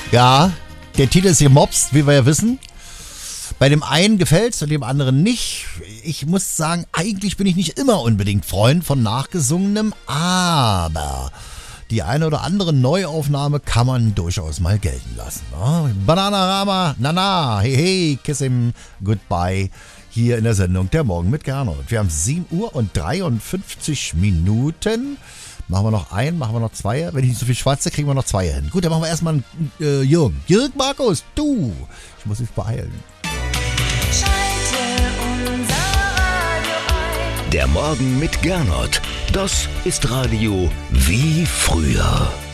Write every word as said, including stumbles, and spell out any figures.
Ja, der Titel ist gemobst, wie wir ja wissen. Bei dem einen gefällt's und dem anderen nicht. Ich muss sagen, eigentlich bin ich nicht immer unbedingt Freund von Nachgesungenem, aber die eine oder andere Neuaufnahme kann man durchaus mal gelten lassen. Ne? Bananarama, Nana, hey hey, kiss him, goodbye. Hier in der Sendung Der Morgen mit Gernot. Wir haben sieben Uhr und dreiundfünfzig Minuten. Machen wir noch ein, machen wir noch zwei. Wenn ich nicht so viel schwatze, kriegen wir noch zwei hin. Gut, dann machen wir erstmal einen äh, Jürgen. Jürgen Markus, du. Ich muss mich beeilen. Schalte unser Radio ein. Der Morgen mit Gernot. Das ist Radio wie früher.